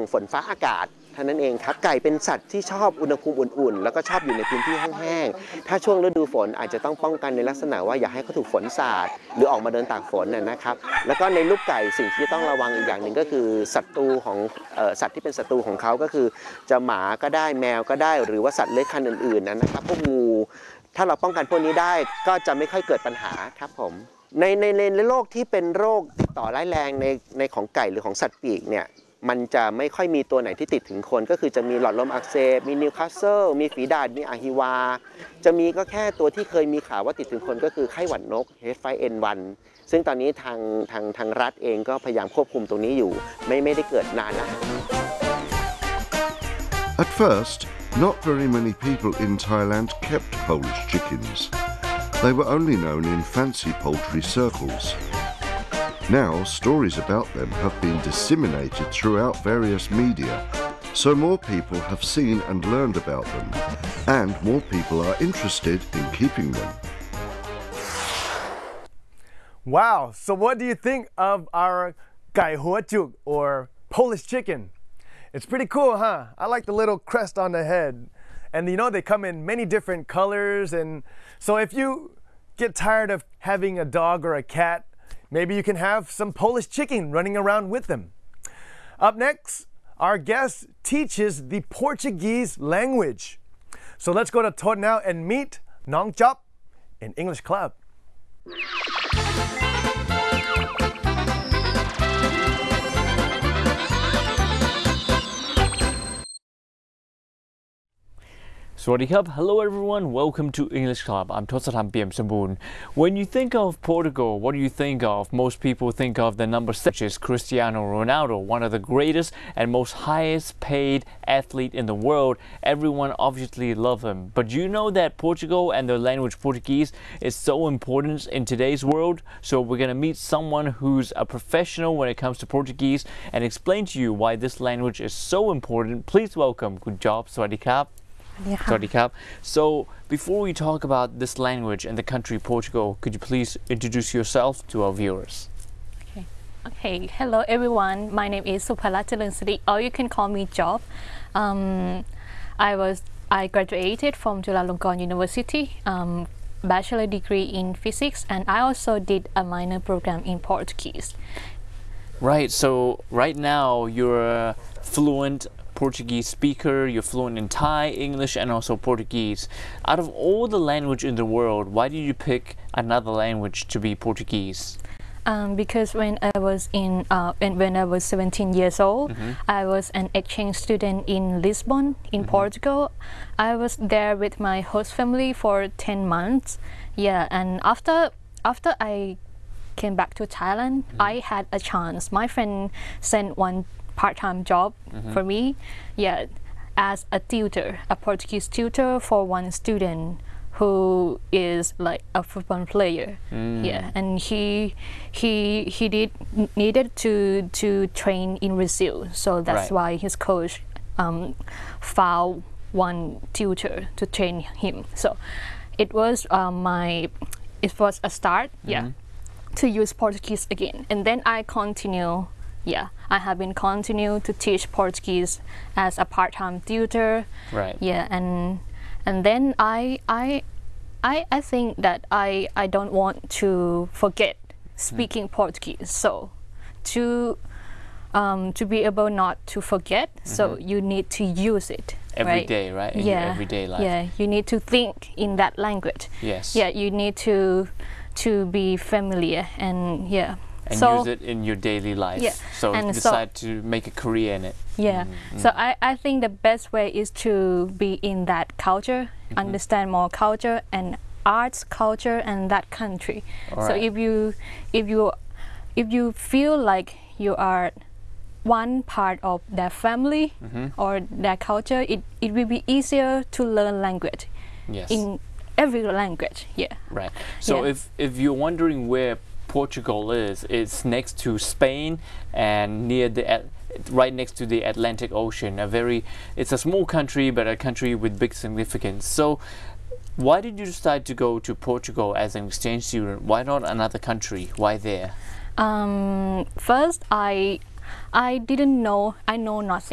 ฝนฟ้าอากาศเท่านั้นเองครับไก่เป็นสัตว์ที่ชอบอุณหภูมิอุ่นๆแล้วก็ชอบอยู่ในพื้นที่แห้งๆถ้าช่วงฤดูฝนอาจจะต้องป้องกันในลักษณะว่าอย่าให้เขาถูกฝนสาดหรือออกมาเดินตากฝนนะครับแล้วก็ในลูกไก่สิ่งที่ต้องระวังอีกอย่างหนึ่งก็คือศัตรูของสัตว์ที่เป็นศัตรูของเขาก็คือจะหมาก็ได้แมวก็ได้หรือว่าสัตว์เลื้อยคลานอื่นๆนะครับพวกงูถ้าเราป้องกันพวกนี้ได้ก็จะไม่ค่อยเกิดปัญหาครับผมในโรคที่เป็นโรคติดต่อร้ายแรงในของไก่หรือของสัตว์ปีกเนี่ยมันจะไม่ค่อยมีตัวไหนที่ติดถึงคนก็คือจะมีหลอดลมอักเสบมีนิวคาสเซิลมีฝีดาษมีอะฮิวาจะมีก็แค่ตัวที่เคยมีข่าวว่าติดถึงคนก็คือไข้หวัดนก H5N1 ซึ่งตอนนี้ทางรัฐเองก็พยายามควบคุมตรงนี้อยู่ไม่ได้เกิดนานนะ At first, not very many people in Thailand kept Polish chickens. They were only known in fancy poultry circles. Now, stories about them have been disseminated throughout various media, so more people have seen and learned about them, and more people are interested in keeping them. Wow, so what do you think of our Gai Hua Juk or Polish chicken? It's pretty cool, huh? I like the little crest on the head. And you know, they come in many different colors, and so if you get tired of having a dog or a cat, maybe you can have some Polish chicken running around with them. Up next, our guest teaches the Portuguese language. So let's go to Tot now and meet Nong Chop in English Club. Sawasdee krub. Hello everyone, welcome to English Club. I'm Tosatham Piamsambun. When you think of Portugal, what do you think of? Most people think of the number 6, which is Cristiano Ronaldo, one of the greatest and most highest paid athlete in the world. Everyone obviously loves him. But do you know that Portugal and the language Portuguese is so important in today's world? So we're going to meet someone who's a professional when it comes to Portuguese and explain to you why this language is so important. Please welcome Kun Job. Sawasdee krub. Sawasdee krub. So before we talk about this language and the country Portugal, could you please introduce yourself to our viewers? Okay. Hello everyone. My name is Supalat Jalansiri, or you can call me Job. I graduated from Chulalongkorn University, bachelor degree in physics, and I also did a minor program in Portuguese. Right. So right now you're a fluent Portuguese speaker, you're fluent in Thai, English, and also Portuguese. Out of all the language in the world, why did you pick another language to be Portuguese? Because when I was when I was 17 years old, I was an exchange student in Lisbon, in Portugal. I was there with my host family for 10 months. Yeah, and after I came back to Thailand, I had a chance. My friend sent one part-time job for me, yeah, as a tutor, a Portuguese tutor for one student who is like a football player. Yeah, and he needed to train in Brazil, so that's why his coach found one tutor to train him. So it was a start, yeah, to use Portuguese again, and then I continue. Yeah, I have been continue to teach Portuguese as a part-time tutor. Right. Yeah, and then I think that I don't want to forget speaking Portuguese. So to be able not to forget, so you need to use it every day, right? In your everyday life. Yeah, you need to think in that language. Yes. Yeah, you need to be familiar and and use it in your daily life. Yeah. So and decide to make a career in it. Yeah. So I think the best way is to be in that culture, understand more culture and arts culture and that country. So if you feel like you are one part of their family or their culture, it will be easier to learn language. Yes. In every language. Yeah. Right. So if you're wondering where Portugal is, it's next to Spain and right next to the Atlantic Ocean. It's a small country, but a country with big significance. So why did you decide to go to Portugal as an exchange student? Why not another country? Why there? First, I didn't know. I know nothing